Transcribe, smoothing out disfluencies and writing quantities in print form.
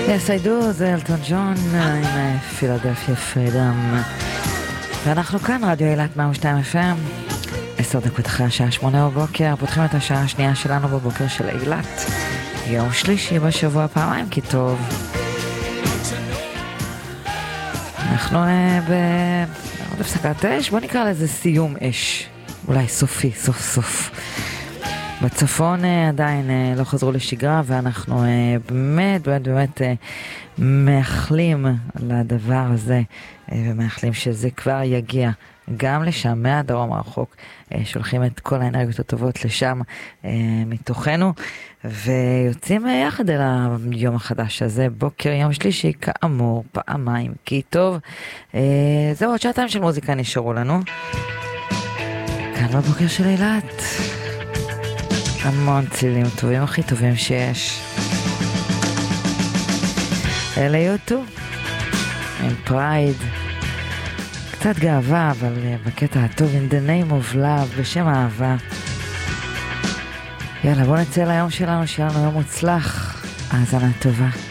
Yes, I do, זה אלטון ג'ון עם פילדלפיה פרידום. ואנחנו כאן, רדיו אילת 102 FM, 10 דקות אחרי השעה 8 בבוקר, פותחים את השעה השנייה שלנו בבוקר של אילת. יום שלישי בשבוע, פעמיים כי טוב. אנחנו בעוד הפסקת אש, בוא נקרא לזה סיום אש. אולי סופי, סוף סוף. בצפון עדיין לא חזרו לשגרה, ואנחנו באמת מאחלים לדבר הזה, ומאחלים שזה כבר יגיע גם לשם, מהדרום הרחוק. שולחים את כל האנרגיות הטובות לשם מתוכנו, ויוצאים יחד אל היום החדש הזה, בוקר יום שלישי, כאמור, פעמיים כי טוב. זהו, עוד שעתיים של מוזיקה נשארו לנו. כאן בבוקר של אילת. המון צילים טובים, הכי טובים שיש. אלה יוטו עם פרייד, קצת גאווה, אבל בקטע הטוב, in the name of love, בשם האהבה. יאללה, בוא נצא ליום שלנו, שיהיה לנו יום מוצלח. האזנה טובה.